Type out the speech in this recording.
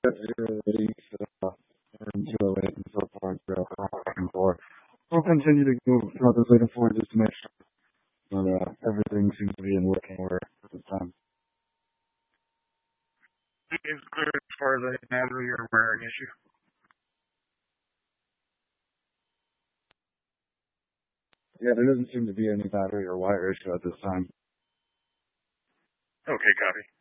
got 0 ratings and 208 and so far. So we're looking for. We'll continue to go throughout this later forward just to make sure that everything seems to be in working order at this time. It's clear as far as I know you're aware of an issue. Yeah, there doesn't seem to be any battery or wire issue at this time. Okay, copy.